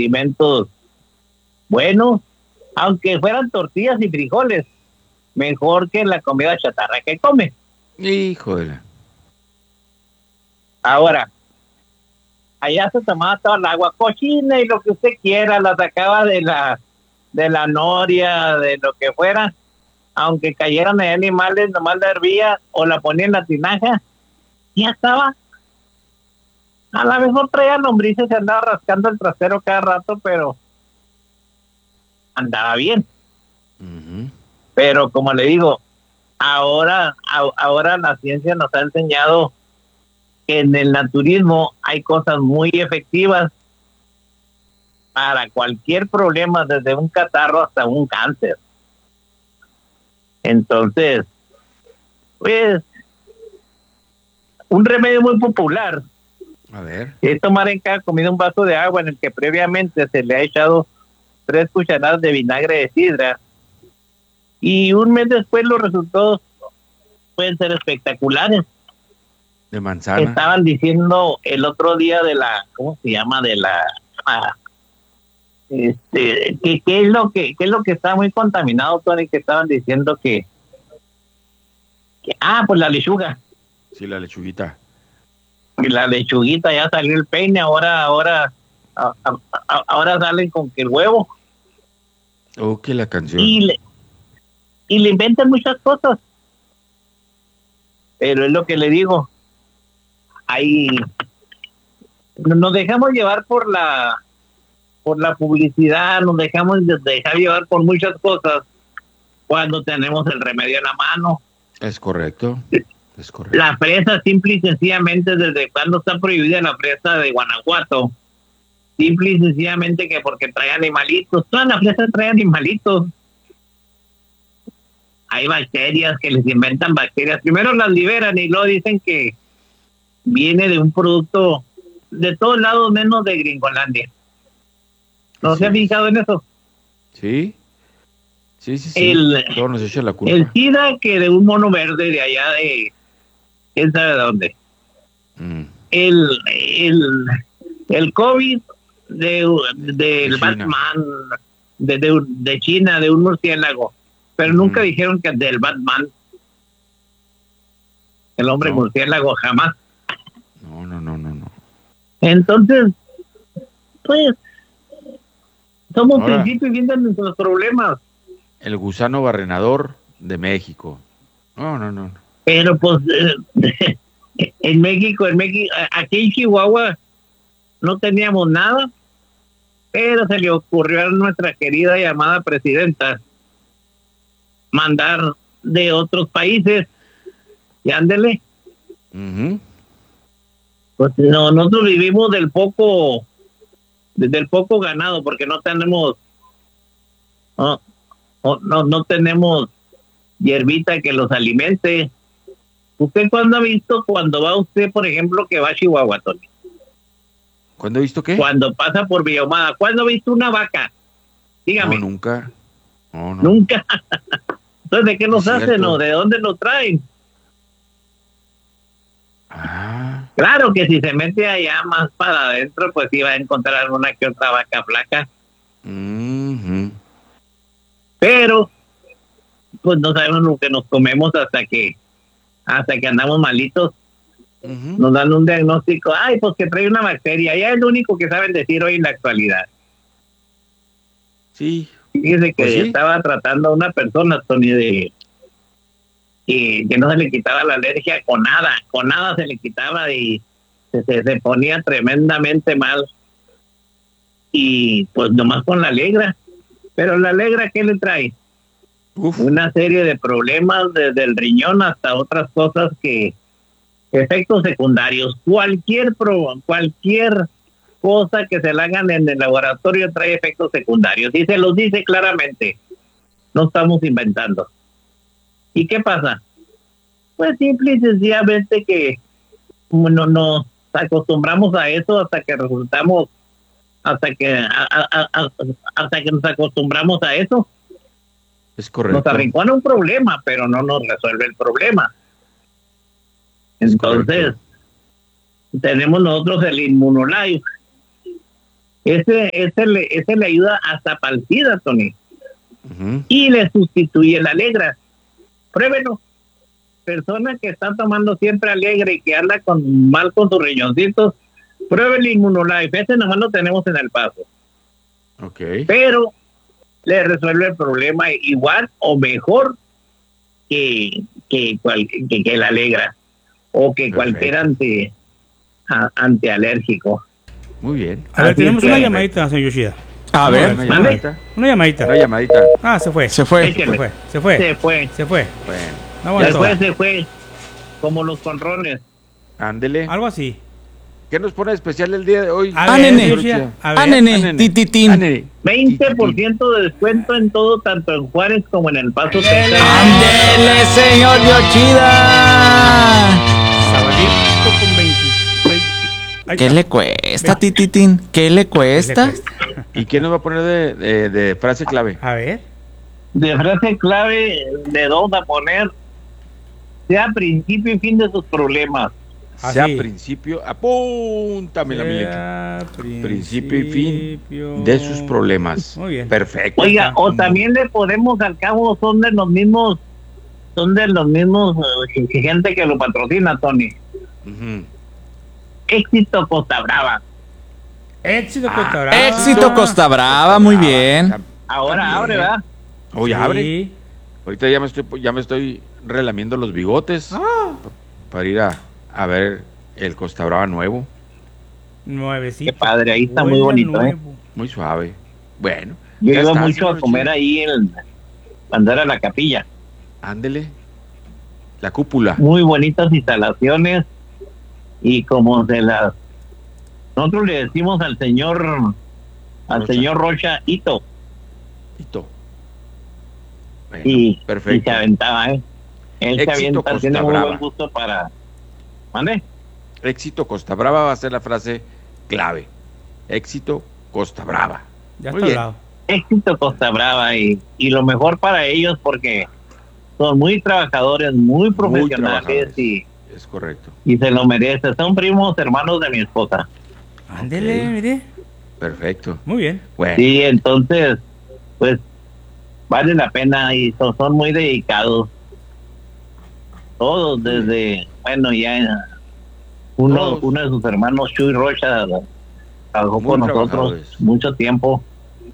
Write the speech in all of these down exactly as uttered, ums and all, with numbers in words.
alimentos buenos, aunque fueran tortillas y frijoles, mejor que la comida chatarra que come. Híjole. Ahora, allá se tomaba toda el agua cochina y lo que usted quiera, la sacaba de la, de la noria, de lo que fuera, aunque cayeran ahí animales, nomás la hervía o la ponía en la tinaja, y ya estaba. A lo mejor traía lombrices, se andaba rascando el trasero cada rato, pero andaba bien. Uh-huh. Pero como le digo, ahora, a, ahora la ciencia nos ha enseñado que en el naturismo hay cosas muy efectivas para cualquier problema, desde un catarro hasta un cáncer. Entonces, pues, un remedio muy popular A ver. es tomar en cada comida un vaso de agua en el que previamente se le ha echado tres cucharadas de vinagre de sidra, y un mes después los resultados pueden ser espectaculares. De manzana. Estaban diciendo el otro día de la, ¿cómo se llama? De la, ah, este, que qué es lo que, qué es lo que está muy contaminado, Tony, que estaban diciendo que, que ah, pues la lechuga. Sí, la lechuguita. Y la lechuguita ya salió el peine, ahora, ahora, a, a, a, ahora salen con que el huevo. Oh, que la canción. Y le, y le inventan muchas cosas. Pero es lo que le digo. Ahí nos dejamos llevar por la por la publicidad, nos dejamos dejar llevar por muchas cosas cuando tenemos el remedio en la mano. Es correcto. Es correcto. La fresa, simple y sencillamente, desde cuando está prohibida la fresa de Guanajuato, simple y sencillamente que porque trae animalitos, todas las fresas traen animalitos. Hay bacterias que les inventan bacterias, primero las liberan y luego dicen que viene de un producto de todos lados menos de Gringolandia. ¿No se ha fijado en eso? Sí, sí, sí, sí. El, Todo nos echa la culpa. el SIDA que de un mono verde de allá de quién sabe de dónde. Mm. El, el, el COVID de, de, de el Batman, de, de, de China, de un murciélago. Pero mm. nunca dijeron que del Batman. El hombre no. murciélago jamás. No, no, no, no, no. Entonces, pues, somos Ahora, principio y fin de nuestros problemas. El gusano barrenador de México. No, no, no. Pero pues, eh, en México, en México, aquí en Chihuahua no teníamos nada, pero se le ocurrió a nuestra querida y amada presidenta mandar de otros países y ándele. Uh-huh. Pues no, nosotros vivimos del poco, del poco ganado, porque no tenemos, no, no, no tenemos hierbita que los alimente. ¿Usted cuándo ha visto, cuando va usted, por ejemplo, que va a Chihuahua, Tony? ¿Cuándo ha visto qué? Cuando pasa por Villahumada. ¿Cuándo ha visto una vaca? Dígame. No, nunca. No, no. Nunca. Entonces, ¿de qué nos hacen o de dónde nos traen? Ah. Claro que si se mete allá más para adentro, pues iba a encontrar alguna que otra vaca flaca. Uh-huh. Pero, pues no sabemos lo que nos comemos hasta que hasta que andamos malitos. Uh-huh. Nos dan un diagnóstico, ay, pues que trae una bacteria, ya es lo único que saben decir hoy en la actualidad. Sí. Fíjese que pues sí. estaba tratando a una persona, Tony, de que, que no se le quitaba la alergia con nada, con nada se le quitaba y se, se, se ponía tremendamente mal. Y pues nomás con la Alegra. Pero la Alegra, ¿qué le trae? Uf. Una serie de problemas desde el riñón hasta otras cosas que efectos secundarios. Cualquier pro, cualquier cosa que se la hagan en el laboratorio trae efectos secundarios y se los dice claramente. No estamos inventando. ¿Y qué pasa? Pues simple y sencillamente que no nos acostumbramos a eso hasta que resultamos, hasta que a, a, a, hasta que nos acostumbramos a eso. Es correcto. Nos arrincona un problema, pero no nos resuelve el problema. Entonces, tenemos nosotros el Inmunolife, Ese, ese, le, ese le ayuda hasta para el SIDA, Tony. Uh-huh. Y le sustituye el Alegra. Pruébelo. Persona que está tomando siempre Alegra y que anda con mal con sus riñoncitos, pruebe el Immunolife. Ese nomás lo tenemos en El Paso. Ok. Pero le resuelve el problema igual o mejor que, que, cual, que, que el Alegra o que Perfecto. Cualquier anti, a, antialérgico. Muy bien. A ver, Así tenemos que, una llamadita, señor Yoshida. A Vamos ver, una llamadita. Una llamadita. Una llamadita. Ah, se fue. Se fue. Se fue. Se fue. Se fue. Se fue. Bueno. No, se fue, se fue. Como los conrones. Ándele. Algo así. ¿Qué nos pone especial el día de hoy? A nene. A nene. Tititín. veinte por ciento de descuento en todo, tanto en Juárez como en El Paso, Texas. ¡Ándele, señor Yoshida! Sabadito con veinte. ¿Qué le cuesta, Tititín? ¿Qué le cuesta? ¿Y quién nos va a poner de, de, de frase clave? A ver. De frase clave le vamos a poner: sea principio y fin de sus problemas. Sea Así. principio, apúntame la principio, principio y fin de sus problemas. Muy bien. Perfecto. Oiga, o también le podemos, al cabo, son de los mismos, son de los mismos uh, gente que lo patrocina, Tony. Uh-huh. Éxito Costa Brava. Éxito ah, Costa Brava. Éxito Costa Brava, muy bien. Ahora también. Abre, ¿verdad? Hoy sí. Abre. Ahorita ya me estoy, ya me estoy relamiendo los bigotes ah. para ir a, a ver el Costa Brava nuevo. Nuevecito. Qué padre, ahí está muy bonito, nuevo. ¿eh? Muy suave. Bueno. Yo iba está, mucho a comer chido. Ahí en cuando era la capilla. Ándele. La cúpula. Muy bonitas instalaciones. Y como de las, nosotros le decimos al señor, al Rocha. señor Rocha, Hito. Hito. Bueno, y, perfecto. y se aventaba, ¿eh? Él Éxito se aventa, Costa tiene muy Brava. buen gusto para, ¿mande? Éxito Costa Brava va a ser la frase clave. Éxito Costa Brava. Ya muy está bien. hablado. Éxito Costa Brava y, y lo mejor para ellos porque son muy trabajadores, muy profesionales muy trabajadores. y es correcto. Y se lo merece. Son primos hermanos de mi esposa. Ándele, okay. Mire. Perfecto. Muy bien. Bueno. Sí, entonces, pues, vale la pena y son, son muy dedicados. Todos desde, bueno, ya uno, Todos. uno de sus hermanos, Chuy Rocha, trabajó con nosotros mucho tiempo.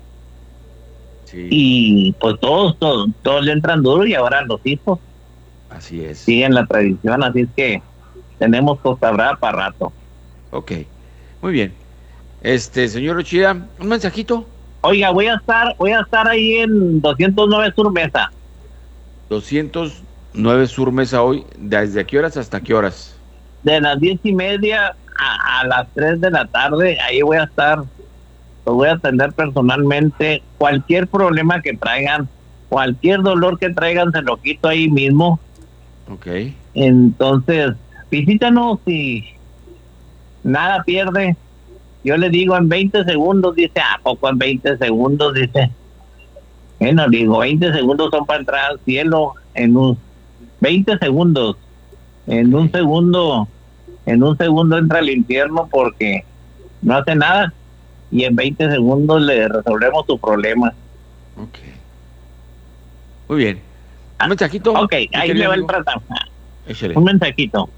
Sí. Y pues todos, todos, todos le entran duro y ahora los hijos. Así es. Siguen la tradición, así es que tenemos Costa Brava para rato. Ok, muy bien. Este, señor Ochida, un mensajito. Oiga, voy a estar, voy a estar ahí en doscientos nueve Sur Mesa. doscientos nueve Sur Mesa hoy, ¿desde qué horas hasta qué horas? De las diez y media a, a las tres de la tarde, ahí voy a estar. Los voy a atender personalmente. Cualquier problema que traigan, cualquier dolor que traigan, se lo quito ahí mismo. Ok. Entonces, visítanos y nada pierde. Yo le digo en veinte segundos, dice, ¿a poco en veinte segundos? Dice, bueno, digo, veinte segundos son para entrar al cielo, en un veinte segundos, en un segundo, en un segundo entra al infierno porque no hace nada y en veinte segundos le resolvemos su problema. Ok. Muy bien. ¿Un mensajito? Ok, ahí le va el tratamiento. Un mensajito.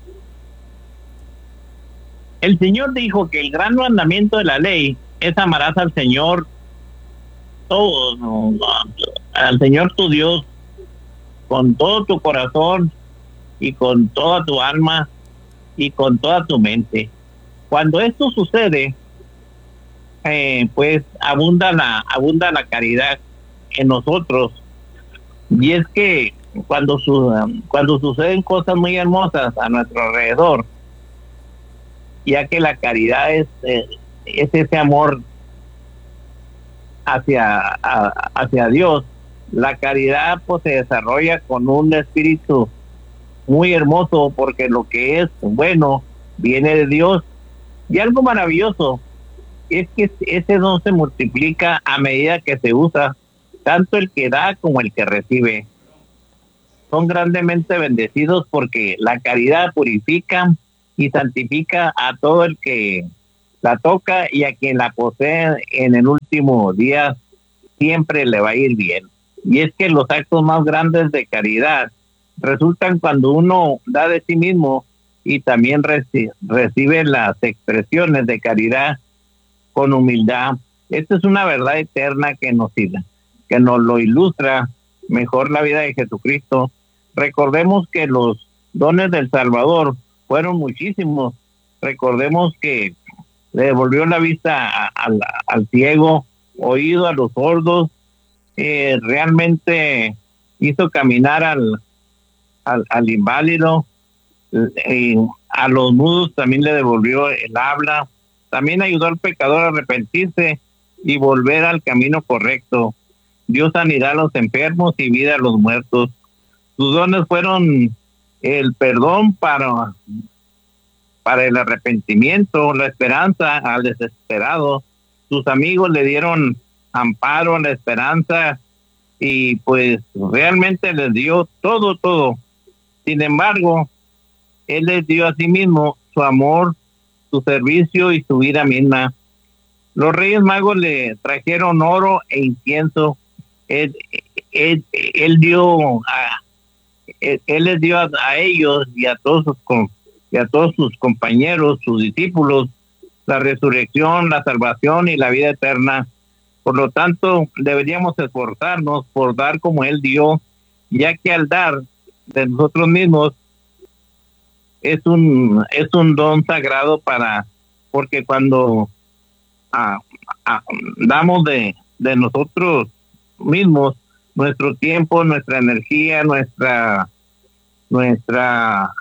El Señor dijo que el gran mandamiento de la ley es amarás al Señor, todo, no, no, al Señor tu Dios, con todo tu corazón y con toda tu alma y con toda tu mente. Cuando esto sucede, eh, pues abunda la, abunda la caridad en nosotros. Y es que cuando su, cuando suceden cosas muy hermosas a nuestro alrededor, ya que la caridad es, eh, es ese amor hacia, a, hacia Dios, la caridad pues se desarrolla con un espíritu muy hermoso porque lo que es bueno viene de Dios. Y algo maravilloso es que ese don se multiplica a medida que se usa, tanto el que da como el que recibe. Son grandemente bendecidos porque la caridad purifica y santifica a todo el que la toca y a quien la posee en el último día siempre le va a ir bien. Y es que los actos más grandes de caridad resultan cuando uno da de sí mismo y también reci- recibe las expresiones de caridad con humildad. Esta es una verdad eterna que nos, que nos lo ilustra mejor la vida de Jesucristo. Recordemos que los dones del Salvador fueron muchísimos. Recordemos que le devolvió la vista a, a, al ciego, oído a los sordos, eh, realmente hizo caminar al, al, al inválido, eh, a los mudos también le devolvió el habla, también ayudó al pecador a arrepentirse y volver al camino correcto. Dio sanidad a los enfermos y vida a los muertos. Sus dones fueron el perdón para, para el arrepentimiento, la esperanza al desesperado. Sus amigos le dieron amparo a la esperanza y pues realmente les dio todo, todo. Sin embargo, Él les dio a sí mismo su amor, su servicio y su vida misma. Los Reyes Magos le trajeron oro e incienso. Él, él, él dio a, él, él les dio a, a ellos y a todos sus y a todos sus compañeros, sus discípulos, la resurrección, la salvación y la vida eterna. Por lo tanto, deberíamos esforzarnos por dar como Él dio, ya que al dar de nosotros mismos es un es un don sagrado para, porque cuando ah, ah, damos de, de nosotros mismos, nuestro tiempo, nuestra energía, nuestra nuestra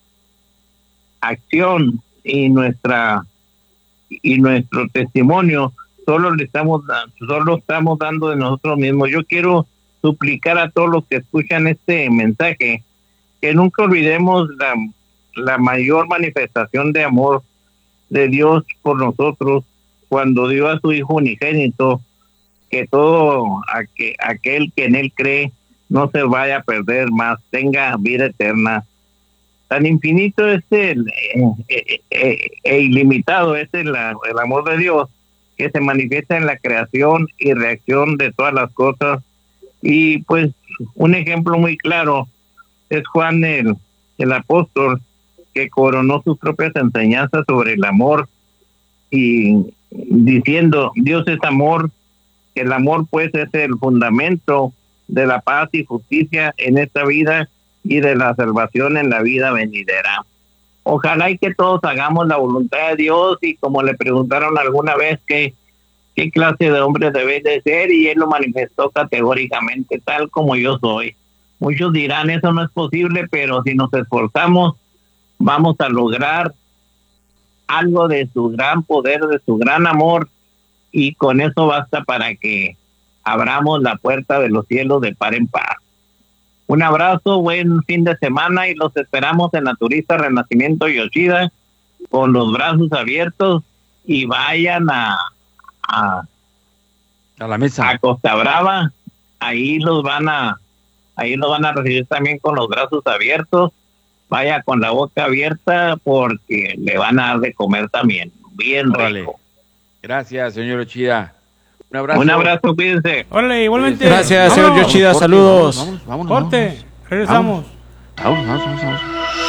acción y nuestra y nuestro testimonio, solo le estamos solo estamos dando de nosotros mismos. Yo quiero suplicar a todos los que escuchan este mensaje que nunca olvidemos la, la mayor manifestación de amor de Dios por nosotros cuando dio a su Hijo unigénito, que todo aquel, aquel que en Él cree no se vaya a perder más, tenga vida eterna. Tan infinito es el eh, eh, e ilimitado es el, el amor de Dios, que se manifiesta en la creación y reacción de todas las cosas. Y pues un ejemplo muy claro es Juan el, el apóstol, que coronó sus propias enseñanzas sobre el amor y diciendo: Dios es amor, que el amor pues es el fundamento de la paz y justicia en esta vida y de la salvación en la vida venidera. Ojalá y que todos hagamos la voluntad de Dios, y como le preguntaron alguna vez que qué clase de hombre debe de ser, y Él lo manifestó categóricamente: tal como yo soy. Muchos dirán eso no es posible, pero si nos esforzamos vamos a lograr algo de su gran poder, de su gran amor, y con eso basta para que abramos la puerta de los cielos de par en par. Un abrazo, buen fin de semana, y los esperamos en Naturista Renacimiento Yoshida con los brazos abiertos, y vayan a a, a la mesa, a Costa Brava. Ahí los van a ahí los van a recibir también con los brazos abiertos. Vaya con la boca abierta, porque le van a dar de comer también bien Órale. rico. Gracias, señor Yoshida. Un abrazo. Un abrazo, cuídense. Órale, igualmente. Gracias, señor Vámonos. Yoshida, Corte, saludos. Vámonos, vámonos, Corte, vámonos. regresamos. Vamos, vamos, vamos, vamos.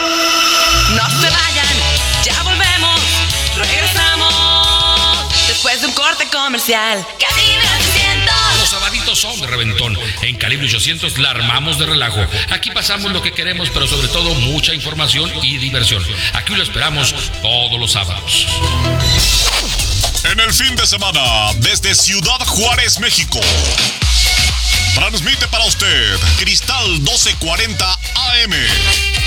No se vayan, ya volvemos, regresamos después de un corte comercial. Calibre ochocientos. Los sabaditos son de reventón. En Calibre ochocientos la armamos de relajo. Aquí pasamos lo que queremos, pero sobre todo mucha información y diversión. Aquí lo esperamos todos los sábados. En el fin de semana, desde Ciudad Juárez, México, transmite para usted Cristal doce cuarenta A M.